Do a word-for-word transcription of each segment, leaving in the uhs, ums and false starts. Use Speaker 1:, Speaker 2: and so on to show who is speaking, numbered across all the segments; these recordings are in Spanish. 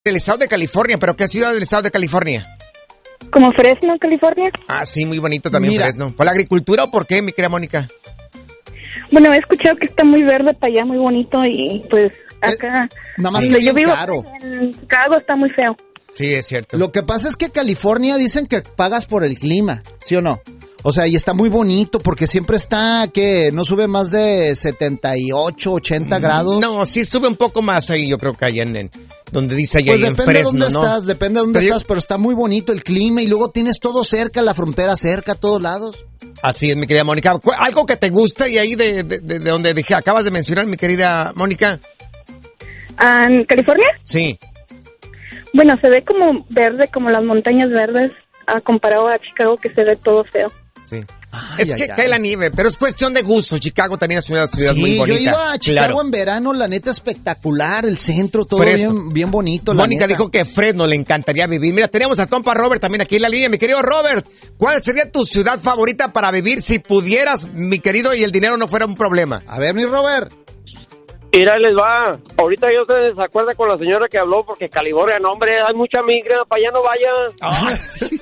Speaker 1: El estado de California, ¿pero qué ciudad del estado de California?
Speaker 2: Como Fresno, California.
Speaker 1: Ah, sí, muy bonito también. Mira. Fresno. ¿Por la agricultura o por qué, mi querida Mónica?
Speaker 2: Bueno, he escuchado que está muy verde para allá, muy bonito, y pues acá...
Speaker 3: Eh, nada más
Speaker 2: sí,
Speaker 3: que
Speaker 2: yo vivo
Speaker 3: caro.
Speaker 2: En Chicago, está muy feo.
Speaker 1: Sí, es cierto.
Speaker 3: Lo que pasa es que California dicen que pagas por el clima, ¿sí o no? O sea, y está muy bonito porque siempre está, que no sube más de setenta y ocho, ochenta grados.
Speaker 1: No, sí sube un poco más ahí, yo creo que allá en, en donde dice allá
Speaker 3: pues
Speaker 1: en Fresno,
Speaker 3: depende de dónde
Speaker 1: ¿no?
Speaker 3: estás, depende de dónde
Speaker 1: pero
Speaker 3: estás,
Speaker 1: yo...
Speaker 3: pero está muy bonito el clima y luego tienes todo cerca, la frontera cerca, a todos lados.
Speaker 1: Así es, mi querida Mónica. ¿Algo que te gusta y ahí de, de, de, de donde dije, acabas de mencionar, mi querida Mónica?
Speaker 2: ¿En California?
Speaker 1: Sí.
Speaker 2: Bueno, se ve como verde, como las montañas verdes, ah, comparado a Chicago, que se ve todo feo.
Speaker 1: Sí.
Speaker 3: Ay,
Speaker 1: es
Speaker 3: ay,
Speaker 1: que
Speaker 3: ay.
Speaker 1: cae la nieve, pero es cuestión de gusto. Chicago también es una ciudad
Speaker 3: sí,
Speaker 1: muy bonita.
Speaker 3: Yo he ido a Chicago
Speaker 1: claro.
Speaker 3: en verano, la neta espectacular, el centro, todo
Speaker 1: Fresno.
Speaker 3: bien, bien bonito. La
Speaker 1: Mónica
Speaker 3: neta.
Speaker 1: dijo que Fresno le encantaría vivir. Mira, tenemos a compa Robert también aquí en la línea. Mi querido Robert, ¿cuál sería tu ciudad favorita para vivir si pudieras, mi querido, y el dinero no fuera un problema?
Speaker 3: A ver, mi Robert.
Speaker 4: Mira, les va. Ahorita yo se desacuerda con la señora que habló porque California, no, hombre, hay mucha migra, para allá no vaya.
Speaker 1: Ah.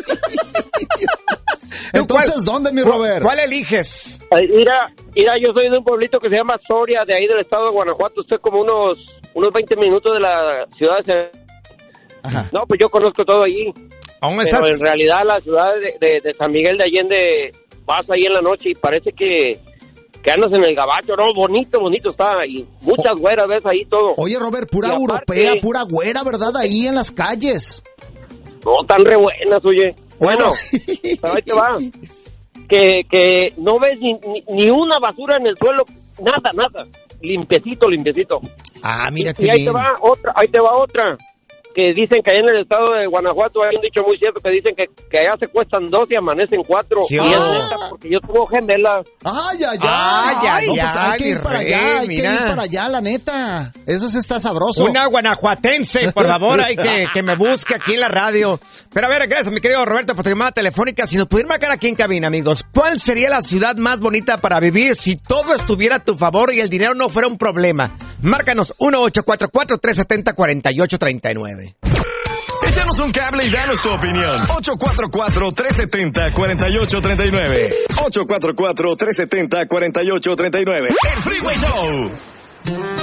Speaker 3: Entonces,
Speaker 1: ¿Cuál,
Speaker 3: ¿dónde, mi
Speaker 1: ¿cuál,
Speaker 3: Robert?
Speaker 1: ¿Cuál eliges?
Speaker 4: Ay, Mira, mira, yo soy de un pueblito que se llama Soria, de ahí del estado de Guanajuato. Estoy como unos unos veinte minutos de la ciudad de...
Speaker 3: Ajá.
Speaker 4: No, pues yo conozco todo allí.
Speaker 1: ¿Aún
Speaker 4: Pero
Speaker 1: estás?
Speaker 4: en realidad la ciudad de, de, de San Miguel de Allende, vas ahí en la noche y parece que, que andas en el gabacho, ¿no? Bonito, bonito está. Y muchas güeras ves ahí todo.
Speaker 3: Oye, Robert, pura
Speaker 4: Y aparte-
Speaker 3: europea, pura güera, ¿verdad? Ahí en las calles.
Speaker 4: No, tan re buenas, oye. Bueno, pero ahí te va. Que, que no ves ni, ni, ni una basura en el suelo, nada, nada. Limpiecito, limpiecito.
Speaker 1: Ah, mira
Speaker 4: y,
Speaker 1: qué
Speaker 4: y ahí
Speaker 1: bien.
Speaker 4: te va otra, ahí te va otra. Que dicen que allá en el estado de Guanajuato hay un dicho muy cierto que dicen que, que allá se cuestan dos y amanecen cuatro.
Speaker 1: ¿Qué
Speaker 4: Y es
Speaker 1: onda?
Speaker 4: neta, porque yo tengo gemelas.
Speaker 3: Ay, ay, ay.
Speaker 1: Ay, ay,
Speaker 3: no, pues hay
Speaker 1: ay,
Speaker 3: que ir
Speaker 1: mi
Speaker 3: para
Speaker 1: rey,
Speaker 3: allá, hay
Speaker 1: mira.
Speaker 3: que ir para allá, la neta. Eso sí está sabroso.
Speaker 1: Una guanajuatense, por favor, hay que, que me busque aquí en la radio. Pero a ver, gracias, mi querido Roberto, por tu llamada telefónica. Si nos pudieran marcar aquí en cabina, amigos, ¿cuál sería la ciudad más bonita para vivir si todo estuviera a tu favor y el dinero no fuera un problema? Márcanos uno ocho cuatro cuatro, tres siete cero, cuatro ocho tres nueve.
Speaker 5: Échanos un cable y danos tu opinión. ocho cuatro cuatro, tres siete cero, cuatro ocho tres nueve. ocho cuatro cuatro, tres siete cero, cuatro ocho tres nueve. El Freeway Show